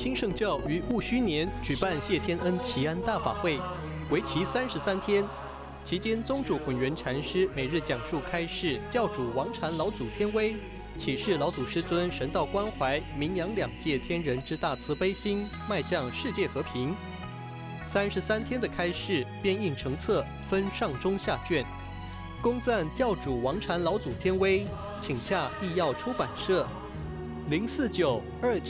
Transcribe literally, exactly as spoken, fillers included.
清圣教于戊戌年举办谢天恩祈安大法会，为期三十三天。期间，宗主混元禅师每日讲述开示教主王禅老祖天威，启示老祖师尊神道关怀、名扬两界天人之大慈悲心，迈向世界和平。三十三天的开示编印成册，分上中下卷，恭赞教主王禅老祖天威，请洽易药出版社零四九二。